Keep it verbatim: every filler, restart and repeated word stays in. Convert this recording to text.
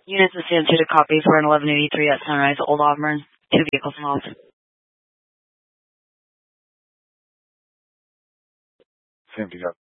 Units of C M two to copies. We're in eleven eighty-three at Sunrise, Old Auburn. Two vehicles involved. C M two got